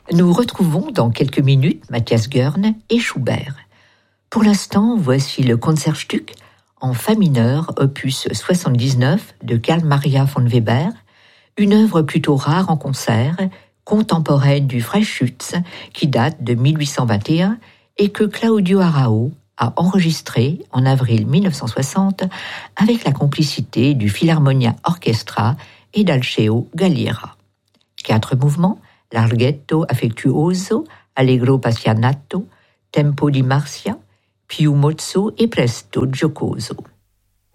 Nous retrouvons dans quelques minutes Matthias Görn et Schubert. Pour l'instant, voici le Concertstück en fa mineur, opus 79 de Carl Maria von Weber, une œuvre plutôt rare en concert, contemporaine du Freischütz, qui date de 1821 et que Claudio Arrau a enregistré en avril 1960 avec la complicité du Philharmonia Orchestra et d'Alceo Galliera. 4 mouvements, Larghetto affettuoso, Allegro appassionato, Tempo di marcia, più mozzo e presto giocoso.